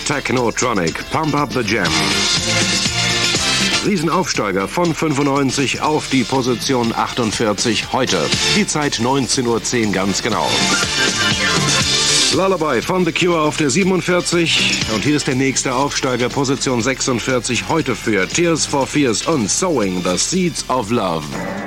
Technotronic, Pump Up the Jam. Riesenaufsteiger von 95 auf die Position 48 heute. Die Zeit 19:10 Uhr ganz genau. Lullaby von The Cure auf der 47. Und hier ist der nächste Aufsteiger, Position 46 heute für Tears for Fears und Sowing the Seeds of Love.